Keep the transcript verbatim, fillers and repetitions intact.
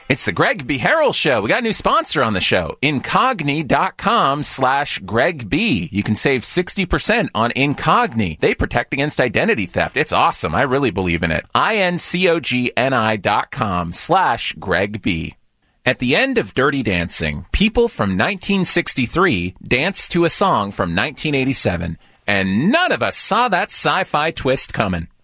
It's the Greg B. Harrell Show. We got a new sponsor on the show, Incogni.com slash Greg B. You can save sixty percent on Incogni. They protect against identity theft. It's awesome. I really believe in it. I-N-C-O-G-N-I dot com slash Greg B. At the end of Dirty Dancing, people from nineteen sixty-three danced to a song from nineteen eighty-seven, and none of us saw that sci-fi twist coming.